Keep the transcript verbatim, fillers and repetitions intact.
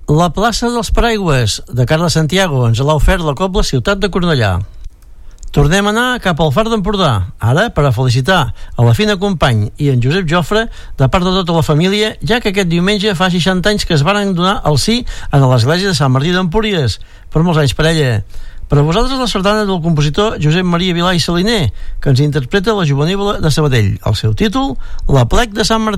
La plaça dels Paraigües de Carles Santiago ens l'ha ofert la Cobla Ciutat de Cornellà. Tornem a anar cap al Far d'Empordà, ara per a felicitar a la Fina Company i en Josep Jofre de part de tota la família, ja que aquest diumenge fa seixanta anys que es varen donar el sí a l'església de Sant Martí d'Empúries. Per molts anys, parella. Per a vosaltres la sardana del compositor Josep Maria Vilà i Saliner, que ens interpreta la Jovenívola de Sabadell. El seu títol, l'Aplec de Sant Martí.